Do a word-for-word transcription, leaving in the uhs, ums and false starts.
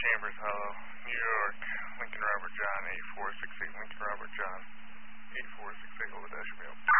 Chambers, Hollow, New York, Lincoln Robert John, eight four six eight, Lincoln Robert John, eight four six eight, over dash mail.